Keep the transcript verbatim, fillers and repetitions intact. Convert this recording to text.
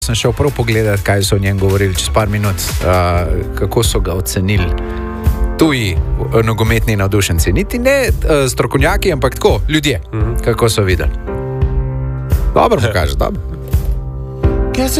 Sem šel prav pogledati, kaj so o njem govorili čez par minut, uh, kako so ga ocenili tuji nogometni navdušenci. Niti ne uh, strokovnjaki, ampak tako, ljudje, mm-hmm. kako so videli. Dobro mu kaže, dobro.